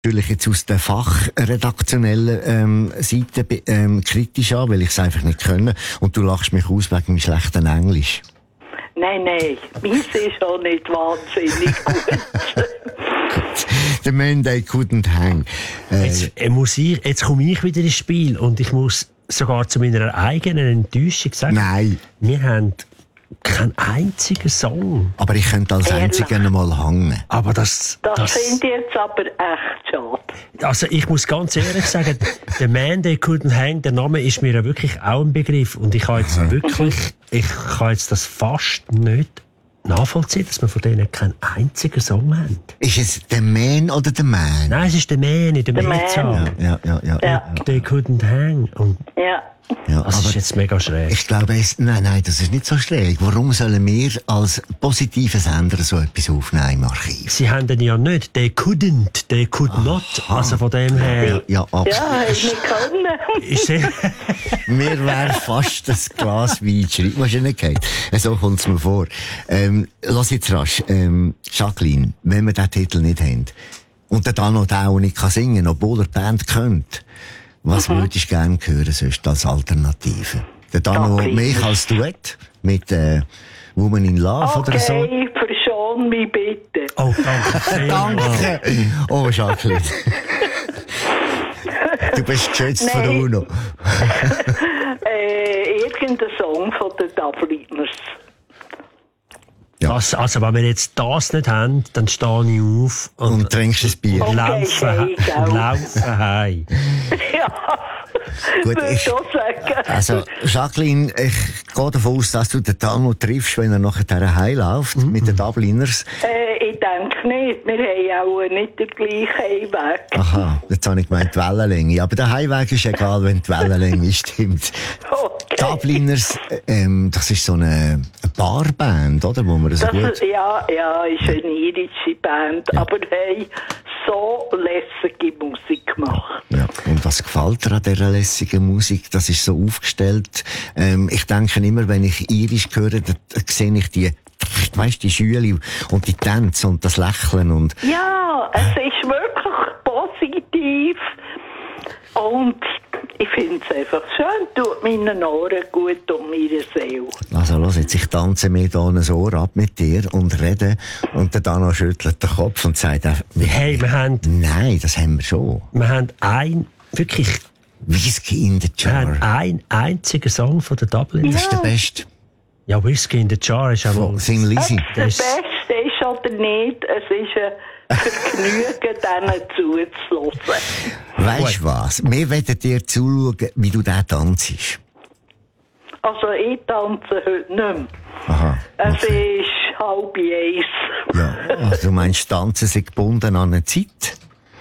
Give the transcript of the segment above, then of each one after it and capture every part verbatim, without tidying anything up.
Natürlich jetzt aus der fachredaktionellen ähm, Seite ähm, kritisch an, weil ich es einfach nicht können. Und du lachst mich aus wegen dem schlechten Englisch. Nein, nein, meins ist auch nicht wahnsinnig gut. The man they couldn't hang. Äh, Jetzt, äh, muss ich, jetzt komme ich wieder ins Spiel und ich muss sogar zu meiner eigenen Enttäuschung sagen, nein. Wir haben keinen einzigen Song. Aber ich könnte als einziger einmal hängen. Aber das... Das, das finde ich jetzt aber echt schade. Also ich muss ganz ehrlich sagen, The Man They Couldn't Hang, der Name ist mir ja wirklich auch ein Begriff. Und ich kann jetzt wirklich, ich kann jetzt das fast nicht nachvollziehen, dass wir von denen keinen einzigen Song haben. Ist es The Man oder The Man? Nein, es ist The Man in der The Man. Mehrzahl. Ja, ja, ja. ja, Ja. ja. They Couldn't Hang. Und Ja. ja das aber ist jetzt mega schräg. ich glaube, es, nein, nein, das ist nicht so schräg. Warum sollen wir als positiver Sender so etwas aufnehmen im Archiv? Sie haben den ja nicht. They couldn't, they could not. Also von dem her... Ja, absolut. Ja, hätte nicht können. Ist sehr Mir wäre fast das Glas Wein die Schreibmaschine gefallen. So kommt es mir vor. Ähm, lass jetzt rasch. Ähm, Jacqueline, wenn wir diesen Titel nicht haben und der dann noch den auch nicht singen kann, obwohl er die Band kennt, was Mhm. würdest du gerne hören sonst als Alternative? Der dann noch Jacqueline. mich als Duett mit äh, Woman in Love oder so? Okay, verschon mich bitte. Oh, danke. vielmals. Danke! Oh, Jacqueline. Du bist geschätzt von Nein. UNO. Äh, irgendein Song von den Dubliners. Ja. Das, also, wenn wir jetzt das nicht haben, dann stehe ich auf und, Und trinkst ein Bier. Okay, laufe, hey, he- gell. laufe heim. Ja, Gut, würde ich- ich auch sagen. Also, Jacqueline, ich gehe davon aus, dass du den Tamo triffst, wenn er nachher heimläuft, Mhm. mit den Dubliners. Äh, ich denke nicht. Wir haben auch nicht den gleichen Heimweg. Aha, jetzt habe ich gemeint, die Wellenlänge. Aber der Heimweg ist egal, wenn die Wellenlänge stimmt. Okay. Dubliners, ähm, das ist so eine, eine Barband, oder? Wo man so Das gut... ist, ja, ja, ist eine irische Band, Ja. aber hey, so lässige Musik gemacht. Ja. Und was gefällt dir an dieser lässigen Musik? Das ist so aufgestellt. Ähm, ich denke immer, wenn ich Irisch höre, da, da sehe ich die, weißt, die Schüle und die Tänze und das Lächeln und... Ja, es ist wirklich positiv und ich finde es einfach schön, tut meinen Ohren gut und meiner Seele. Also los, jetzt, ich tanze mir da ein Ohr ab mit dir und rede und der Dano schüttelt den Kopf und sagt einfach, Hey, wir haben, nein, das haben wir schon. wir haben ein, wirklich, Whisky in the wir haben Jar. einen einzigen Song von den Dubliners. Das ist der beste. Ja, Whisky in the Jar ist auch Von mal... Thin Lizzy. Ob es der Das- Beste ist oder nicht, es ist ein Vergnügen, denen zuzulassen. Weisst du was? Wir werden dir zuschauen, wie du den tanzt. Also ich tanze heute nicht mehr. Aha. Es Okay. ist halb eins. Ja, also du meinst, Tanzen sind gebunden an eine Zeit?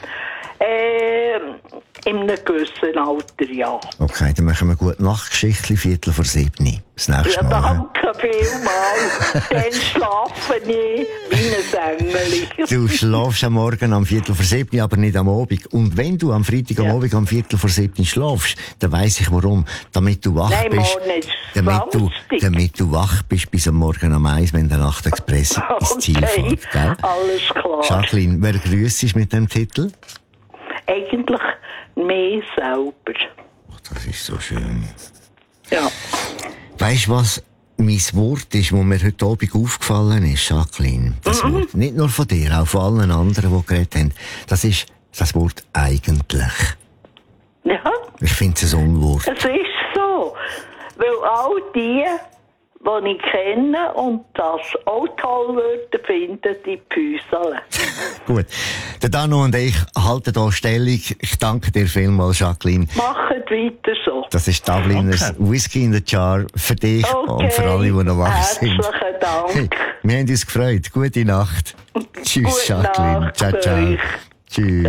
Ähm, in einem gewissen Alter, ja. Okay, dann machen wir gut Nachtgeschichtli, Viertel vor sieben. Das nächste Ja, Mal. danke vielmals. Dann schlafe ich wie ein Engel. Du schläfst am Morgen am Viertel vor sieben, aber nicht am Abend. Und wenn du am Freitag am Ja. Abend am Viertel vor sieben schläfst, dann weiss ich warum. Damit du wach Nein, bist. morgen ist Damit du, Samstag. damit du wach bist bis am Morgen am eins, wenn der Nachtexpress ins Ziel Okay, fährt, gell? alles klar. Jacqueline, wer grüßt dich mit dem Titel? Eigentlich mehr selber. Ach, das ist so schön. Ja. Weisst du, was mein Wort ist, das mir heute Abend aufgefallen ist, Jacqueline? Das Mhm. Wort. Nicht nur von dir, auch von allen anderen, die geredet haben. Das ist das Wort eigentlich. Ja, Ich finde es ein Unwort. es ist so. Weil all die, die ich kenne und das auch toll würden, finden die Püsele. Gut. Der Dano und ich halten hier Stellung. Ich danke dir vielmals, Jacqueline. Macht weiter so. Das ist Dubliners Okay. Whisky in the Jar für dich Okay. und für alle, die noch wach sind. Herzlichen Dank. Hey, wir haben uns gefreut. Gute Nacht. Tschüss, Gute Jacqueline. Nacht Ciao, ciao. euch. Tschüss.